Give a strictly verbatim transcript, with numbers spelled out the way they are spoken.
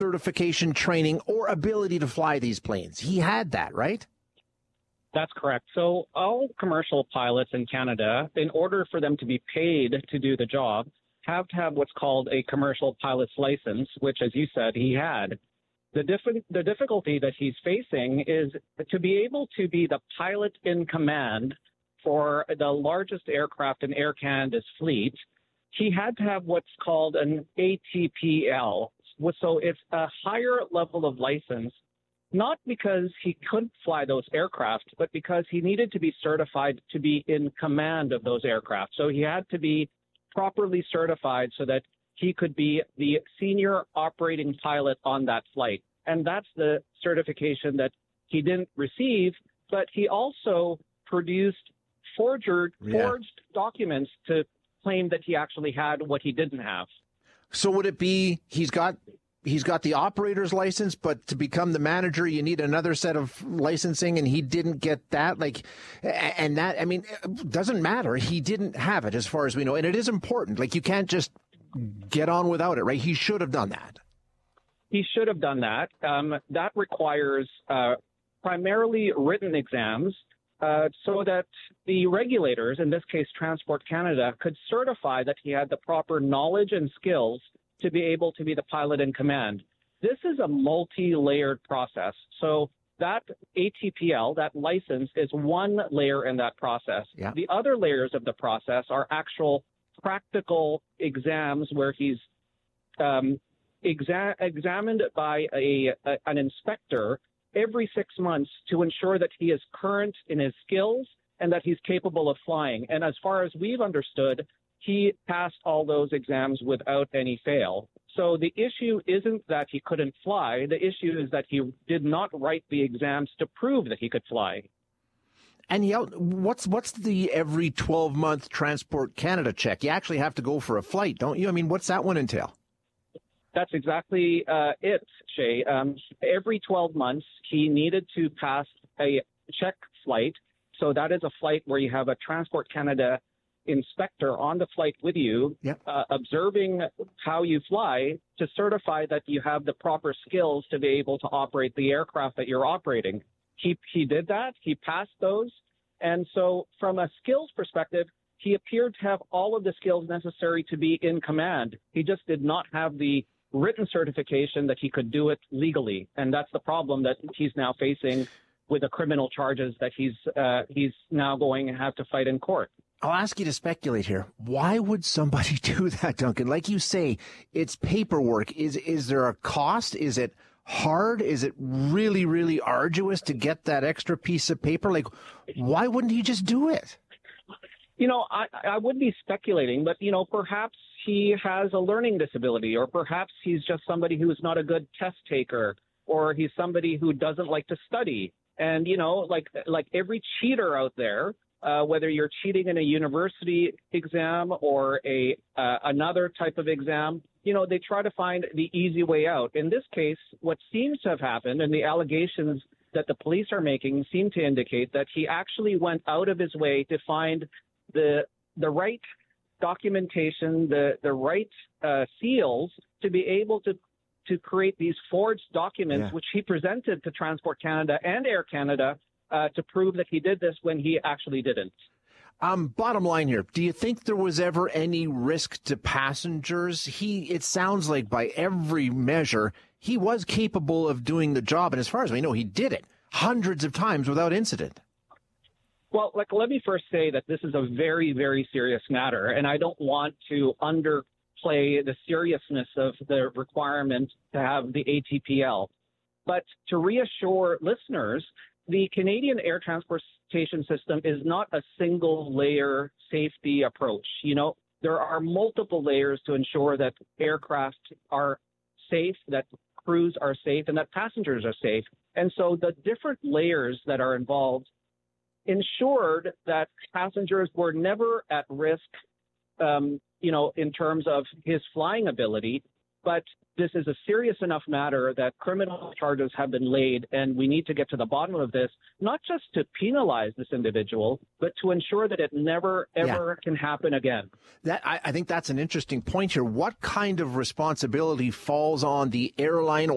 certification, training, or ability to fly these planes. He had that, right? That's correct. So all commercial pilots in Canada, in order for them to be paid to do the job, have to have what's called a commercial pilot's license, which, as you said, he had. The, diff- the difficulty that he's facing is to be able to be the pilot in command for the largest aircraft in Air Canada's fleet. He had to have what's called an A T P L. So it's a higher level of license, not because he couldn't fly those aircraft, but because he needed to be certified to be in command of those aircraft. So he had to be properly certified so that he could be the senior operating pilot on that flight. And that's the certification that he didn't receive, but he also produced forged, yeah. forged documents to claim that he actually had what he didn't have. So would it be he's got he's got the operator's license, but to become the manager, you need another set of licensing, and he didn't get that? Like, and that, I mean, it doesn't matter. He didn't have it as far as we know. And it is important. Like, you can't just get on without it, right? He should have done that. He should have done that. Um, that requires uh, primarily written exams uh, so that the regulators, in this case Transport Canada, could certify that he had the proper knowledge and skills to be able to be the pilot in command. This is a multi-layered process. So that A T P L, that license, is one layer in that process. Yeah. The other layers of the process are actual practical exams where he's um, exa- examined by a, a an inspector every six months to ensure that he is current in his skills and that he's capable of flying. And as far as we've understood, he passed all those exams without any fail. So the issue isn't that he couldn't fly. The issue is that he did not write the exams to prove that he could fly. And yeah, what's what's the every twelve month Transport Canada check? You actually have to go for a flight, don't you? I mean, what's that one entail? That's exactly uh, it, Shay. Um, every twelve months, he needed to pass a check flight. So that is a flight where you have a Transport Canada inspector on the flight with you, yep. uh, observing how you fly to certify that you have the proper skills to be able to operate the aircraft that you're operating. He, he did that. He passed those. And so from a skills perspective, he appeared to have all of the skills necessary to be in command. He just did not have the written certification that he could do it legally. And that's the problem that he's now facing with the criminal charges that he's uh, he's now going to have to fight in court. I'll ask you to speculate here. Why would somebody do that, Duncan? Like you say, it's paperwork. Is is there a cost? Is it hard? Is it really, really arduous to get that extra piece of paper? Like, why wouldn't he just do it? You know, I, I wouldn't be speculating, but, you know, perhaps he has a learning disability, or perhaps he's just somebody who's not a good test taker, or he's somebody who doesn't like to study. And, you know, like like every cheater out there, uh, whether you're cheating in a university exam or a uh, another type of exam, you know, they try to find the easy way out. In this case, what seems to have happened, and the allegations that the police are making seem to indicate that he actually went out of his way to find the the right documentation, the the right uh, seals to be able to to create these forged documents, yeah. which he presented to Transport Canada and Air Canada uh, to prove that he did this when he actually didn't. Um, bottom line here, do you think there was ever any risk to passengers? He, it sounds like by every measure, he was capable of doing the job. And as far as we know, he did it hundreds of times without incident. Well, like, let me first say that this is a very, very serious matter, and I don't want to underplay the seriousness of the requirement to have the A T P L. But to reassure listeners, the Canadian air transportation system is not a single layer safety approach. You know, there are multiple layers to ensure that aircraft are safe, that crews are safe, and that passengers are safe. And so the different layers that are involved ensured that passengers were never at risk, um, you know, in terms of his flying ability. But this is a serious enough matter that criminal charges have been laid, and we need to get to the bottom of this, not just to penalize this individual, but to ensure that it never, ever yeah. can happen again. That I, I think that's an interesting point here. What kind of responsibility falls on the airline